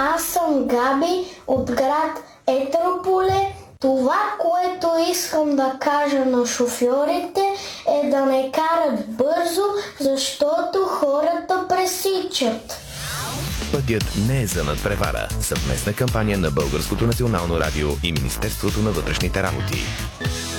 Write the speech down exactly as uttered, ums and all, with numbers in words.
Аз съм Габи от град Етрополе. Това, което искам да кажа на шофьорите, е да не карат бързо, защото хората пресичат. Пътят не е за надпревара. Съвместна кампания на Българското национално радио и Министерството на вътрешните работи.